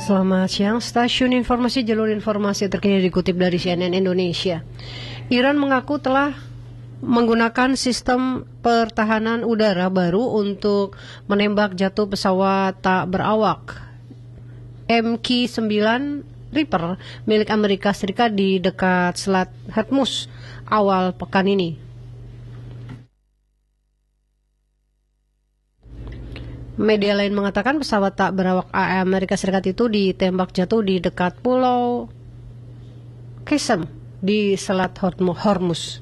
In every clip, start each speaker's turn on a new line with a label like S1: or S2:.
S1: Selamat siang, stasiun informasi jalur informasi terkini dikutip dari CNN Indonesia. Iran mengaku telah menggunakan sistem pertahanan udara baru untuk menembak jatuh pesawat tak berawak MQ-9 Reaper milik Amerika Serikat di dekat Selat Hormuz awal pekan ini. Media lain mengatakan pesawat tak berawak Amerika Serikat itu ditembak jatuh di dekat Pulau Qasem di Selat Hormuz.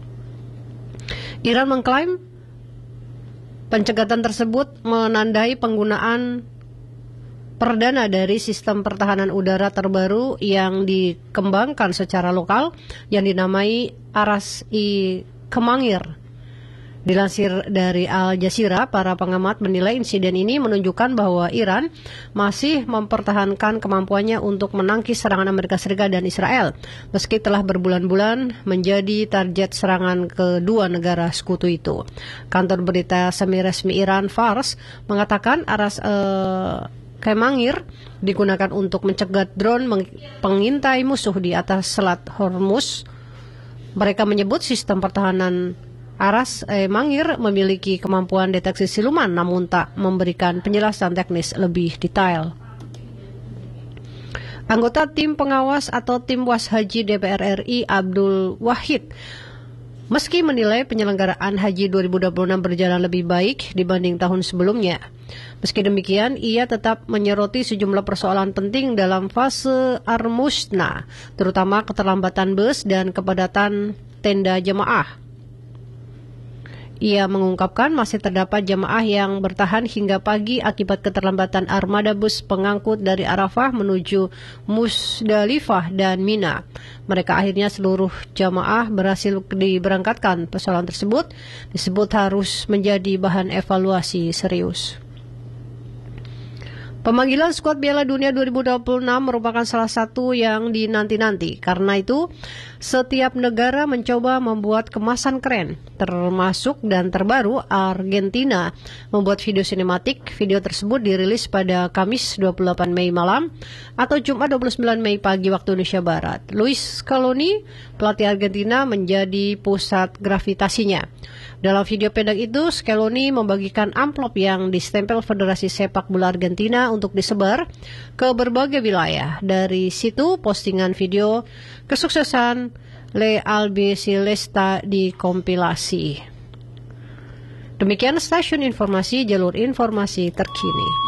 S1: Iran mengklaim pencegatan tersebut menandai penggunaan perdana dari sistem pertahanan udara terbaru yang dikembangkan secara lokal yang dinamai Aras-i Kemangir. Dilansir dari Al Jazeera, para pengamat menilai insiden ini menunjukkan bahwa Iran masih mempertahankan kemampuannya untuk menangkis serangan Amerika Serikat dan Israel, meski telah berbulan-bulan menjadi target serangan kedua negara sekutu itu. Kantor berita semi-resmi Iran, Fars, mengatakan Kemangir digunakan untuk mencegat drone pengintai musuh di atas Selat Hormuz. Mereka menyebut sistem pertahanan Aras-Mangir memiliki kemampuan deteksi siluman namun tak memberikan penjelasan teknis lebih detail. Anggota tim pengawas atau tim was haji DPR RI Abdul Wahid meski menilai penyelenggaraan haji 2026 berjalan lebih baik dibanding tahun sebelumnya. Meski demikian, ia tetap menyoroti sejumlah persoalan penting dalam fase Armusna, terutama keterlambatan bus dan kepadatan tenda jemaah. Ia mengungkapkan masih terdapat jamaah yang bertahan hingga pagi akibat keterlambatan armada bus pengangkut dari Arafah menuju Musdalifah dan Mina. Mereka akhirnya seluruh jamaah berhasil diberangkatkan. Persoalan tersebut disebut harus menjadi bahan evaluasi serius. Pemanggilan skuad Piala Dunia 2026 merupakan salah satu yang dinanti-nanti. Karena itu, setiap negara mencoba membuat kemasan keren, termasuk dan terbaru Argentina membuat video sinematik. Video tersebut dirilis pada Kamis 28 Mei malam atau Jumat 29 Mei pagi waktu Indonesia Barat. Luis Scaloni, pelatih Argentina, menjadi pusat gravitasinya. Dalam video pendek itu, Scaloni membagikan amplop yang distempel Federasi Sepak Bola Argentina untuk disebar ke berbagai wilayah. Dari situ, postingan video kesuksesan Le Albicelesta dikompilasi. Demikian stasiun informasi jalur informasi terkini.